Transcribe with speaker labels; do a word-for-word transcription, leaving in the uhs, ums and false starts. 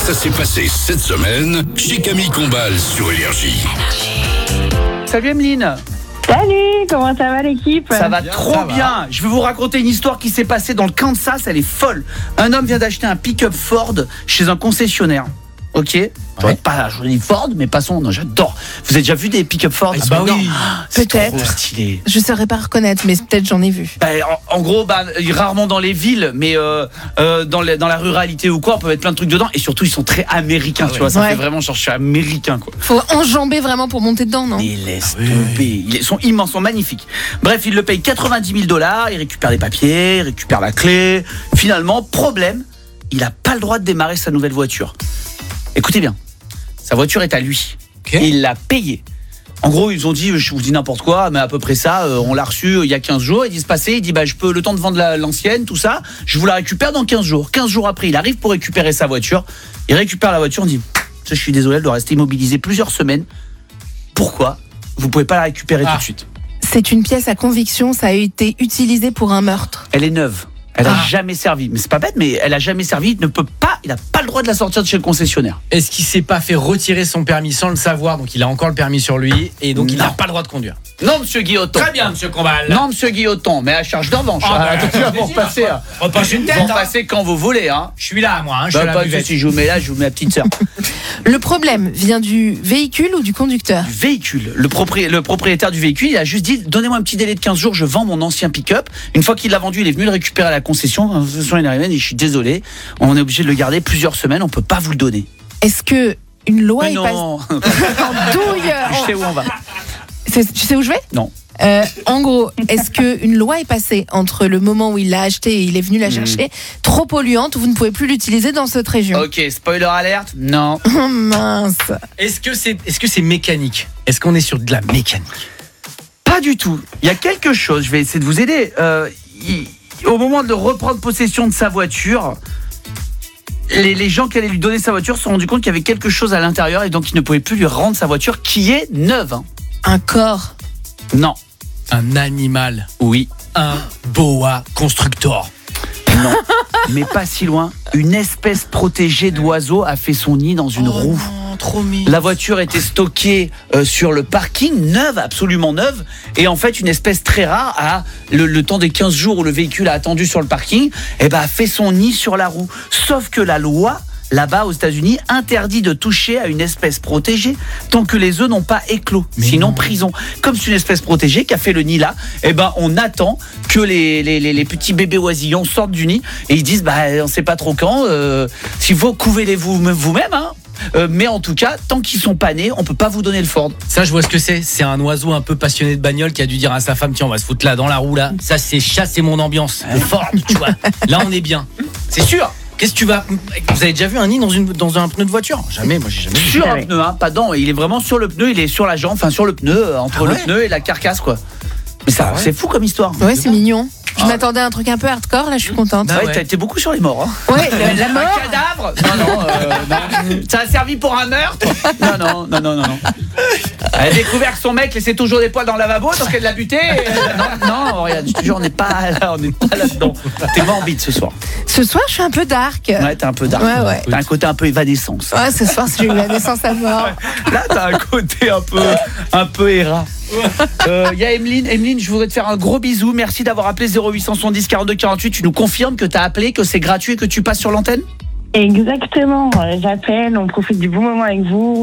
Speaker 1: Ça s'est passé cette semaine chez Camille Combal sur Énergie.
Speaker 2: Salut Emeline.
Speaker 3: Salut, comment ça va l'équipe?
Speaker 2: Ça va trop
Speaker 4: ça va.
Speaker 2: bien. Je vais vous raconter une histoire qui s'est passée dans le Kansas, elle est folle. Un homme vient d'acheter un pick-up Ford chez un concessionnaire. Ok, ouais. Pas joli Ford, mais passons. Non, j'adore. Vous avez déjà vu des pick-up Ford?
Speaker 4: Ah bah oui.
Speaker 2: C'est
Speaker 5: Peut-être.
Speaker 2: trop stylé.
Speaker 5: Je saurais pas reconnaître, mais peut-être j'en ai vu.
Speaker 2: Bah, en, en gros, bah, rarement dans les villes, mais euh, euh, dans, les, dans la ruralité ou quoi, on peut mettre plein de trucs dedans. Et surtout, ils sont très américains,
Speaker 4: Ah
Speaker 2: tu
Speaker 4: ouais.
Speaker 2: vois. Ça
Speaker 5: Ouais.
Speaker 2: fait vraiment genre, je suis américain, quoi.
Speaker 5: Faut enjamber vraiment pour monter dedans, non?
Speaker 2: Mais laisse
Speaker 4: Ah oui.
Speaker 2: tomber. Ils sont immenses, sont magnifiques. Bref, il le paye quatre-vingt-dix mille dollars, il récupère les papiers, il récupère la clé. Finalement, problème, il n'a pas le droit de démarrer sa nouvelle voiture. Écoutez bien, sa voiture est à lui.
Speaker 4: Okay.
Speaker 2: Et il l'a payée. En gros, ils ont dit, je vous dis n'importe quoi, mais à peu près ça, euh, on l'a reçu euh, il y a quinze jours, il dit se passer, il dit, bah, je peux le temps de vendre la, l'ancienne, tout ça, je vous la récupère dans quinze jours. quinze jours après, il arrive pour récupérer sa voiture, il récupère la voiture, on dit, je suis désolé, elle doit rester immobilisée plusieurs semaines. Pourquoi vous pouvez pas la récupérer
Speaker 4: Ah.
Speaker 2: tout de suite?
Speaker 5: C'est une pièce à conviction, ça a été utilisé pour un meurtre.
Speaker 2: Elle est neuve. Elle a
Speaker 4: Ah.
Speaker 2: jamais servi. Mais c'est pas bête, mais elle a jamais servi. Il ne peut pas, il n'a pas le droit de la sortir de chez le concessionnaire.
Speaker 4: Est-ce qu'il s'est pas fait retirer son permis sans le savoir, donc il a encore le permis sur lui et donc il
Speaker 2: Non.
Speaker 4: n'a pas le droit de conduire?
Speaker 2: Non, monsieur Guilloton.
Speaker 4: Très bien, monsieur Combal.
Speaker 2: Non, monsieur Guilloton, mais à charge de revanche.
Speaker 4: Ah, bah,
Speaker 2: Ah, attention,
Speaker 4: avec
Speaker 2: vous
Speaker 4: plaisir,
Speaker 2: repassez.
Speaker 4: quoi. Repasse une tête,
Speaker 2: Vous
Speaker 4: hein.
Speaker 2: repassez quand vous voulez, hein.
Speaker 4: Je suis là, moi. Hein, je
Speaker 2: Bah,
Speaker 4: suis à
Speaker 2: pas
Speaker 4: la
Speaker 2: de
Speaker 4: buvette.
Speaker 2: souci, je vous mets là, je vous mets ma petite sœur.
Speaker 5: Le problème vient du véhicule ou du conducteur?
Speaker 2: Du véhicule. Le, propri- le propriétaire du véhicule, il a juste dit, donnez-moi un petit délai de quinze jours, je vends mon ancien pick-up. Une fois qu'il l'a vendu, il est venu le récupérer à la concession. La concession est arrivée, il dit, je suis désolé, on est obligé de le garder plusieurs semaines, on peut pas vous le donner.
Speaker 5: Est-ce que une loi
Speaker 2: Mais
Speaker 5: est passée
Speaker 2: non,
Speaker 5: en douille?
Speaker 2: je sais où on va.
Speaker 5: C'est- Tu sais où je vais?
Speaker 2: Non.
Speaker 5: Euh, en gros, est-ce qu'une loi est passée entre le moment où il l'a acheté et il est venu la chercher, trop polluante, où vous ne pouvez plus l'utiliser dans cette région?
Speaker 2: Ok, spoiler alerte, non.
Speaker 5: Oh mince.
Speaker 4: Est-ce que c'est est-ce que c'est mécanique? Est-ce qu'on est sur de la mécanique?
Speaker 2: Pas du tout. Il y a quelque chose, je vais essayer de vous aider. Euh, il- au moment de reprendre possession de sa voiture, les, les gens qui allaient lui donner sa voiture se sont rendus compte qu'il y avait quelque chose à l'intérieur et donc ils ne pouvaient plus lui rendre sa voiture qui est neuve. hein.
Speaker 5: Un corps.
Speaker 2: Non.
Speaker 4: Un animal,
Speaker 2: Oui.
Speaker 4: un boa constructor.
Speaker 2: Non. Mais pas si loin. Une espèce protégée d'oiseau a fait son nid dans une roue.
Speaker 4: Non, trop mignon.
Speaker 2: La voiture était stockée euh, sur le parking, neuve, absolument neuve. Et en fait, une espèce très rare a, le, le temps des quinze jours où le véhicule a attendu sur le parking, eh ben, a fait son nid sur la roue. Sauf que la loi, là-bas aux États-Unis, interdit de toucher à une espèce protégée tant que les œufs n'ont pas éclos.
Speaker 4: Mais
Speaker 2: Sinon,
Speaker 4: non.
Speaker 2: prison. Comme c'est une espèce protégée qui a fait le nid là, eh ben, on attend que les, les, les, les petits bébés oisillons sortent du nid et ils disent, bah, on sait pas trop quand, euh, s'il faut, couvez-les vous, vous-même, hein. Euh, mais en tout cas, tant qu'ils sont pas nés, on peut pas vous donner le Ford.
Speaker 4: Ça, je vois ce que c'est. C'est un oiseau un peu passionné de bagnole qui a dû dire à sa femme, tiens, on va se foutre là dans la roue là. Ça, c'est chasser mon ambiance. Le Ford, tu vois. Là, on est bien.
Speaker 2: C'est sûr.
Speaker 4: Qu'est-ce que tu vas Vous avez déjà vu un nid dans une dans un pneu de voiture? Jamais. Moi, j'ai jamais vu.
Speaker 2: Sur un
Speaker 3: Ouais.
Speaker 2: pneu, hein, pas dans. Il est vraiment sur le pneu, il est sur la jambe, enfin sur le pneu, euh, entre
Speaker 4: Ah
Speaker 2: le
Speaker 4: ouais
Speaker 2: pneu et la carcasse, quoi. Mais ça,
Speaker 4: Ah ouais.
Speaker 2: c'est fou comme histoire.
Speaker 5: Ouais, c'est mignon. Je
Speaker 2: Ah.
Speaker 5: m'attendais à un truc un peu hardcore, là je suis contente.
Speaker 4: Ah
Speaker 2: Ouais,
Speaker 4: ouais.
Speaker 2: t'as été beaucoup sur les morts. Hein.
Speaker 5: Ouais, la, la
Speaker 2: Un
Speaker 5: mort.
Speaker 2: cadavre Non, non, euh, non. Ça a servi pour un meurtre Non, non, non, non, non. non. Elle a découvert que son mec laissait toujours des poils dans le lavabo, donc elle l'a buté. et- Non, non, regarde, je te jure, on n'est pas là, on n'est pas là-dedans. T'es morbide ce soir.
Speaker 5: Ce soir, je suis un peu dark.
Speaker 2: Ouais, t'es un peu dark.
Speaker 5: Ouais, ouais.
Speaker 2: T'as un côté un peu évanescence.
Speaker 5: Ouais, ce soir, j'ai eu la naissance à mort.
Speaker 2: Là, t'as un côté un peu, un peu errat. Il euh, y a Emeline. Emeline, je voudrais te faire un gros bisou. Merci d'avoir appelé zéro huit cent soixante-dix quarante-deux quarante-huit. Tu nous confirmes que t'as appelé, que c'est gratuit et que tu passes sur l'antenne?
Speaker 3: Exactement, j'appelle, on profite du bon moment avec vous.